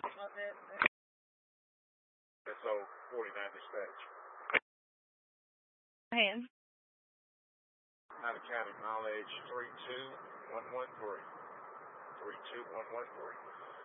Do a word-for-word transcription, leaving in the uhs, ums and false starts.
S O forty-nine dispatch. Hands. Out of county mileage three two one one three. three two one one three.